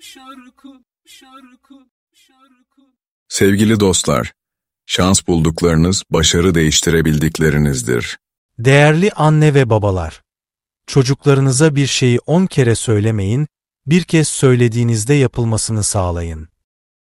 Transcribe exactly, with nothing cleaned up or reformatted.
Sevgili dostlar, şans bulduklarınız başarı değiştirebildiklerinizdir. Değerli anne ve babalar, çocuklarınıza bir şeyi on kere söylemeyin, bir kez söylediğinizde yapılmasını sağlayın.